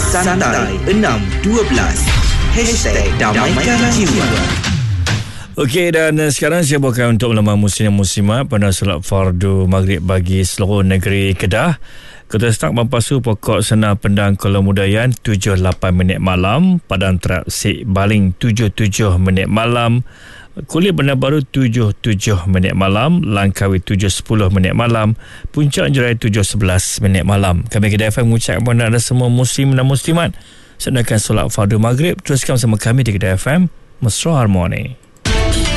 Santai 612 #Damaikan Jiwa. Okey, dan sekarang saya bawakan untuk ulama muslim dan muslimat pada solat fardu maghrib bagi seluruh negeri Kedah. Ketua Staf Mampasu Pokok Senar Pendang Kuala Mudayan 7.8 minit malam, Padang Terap Sik Baling 7.7 minit malam, Kulit Bandar Baru 7.7 minit malam, Langkawi 7.10 minit malam, Puncak Jerai 7.11 minit malam. Kami Kedah FM mengucapkan kepada anda semua muslim dan muslimat, sedangkan solat fardu maghrib teruskan bersama kami di Kedah FM Mesra Harmoni.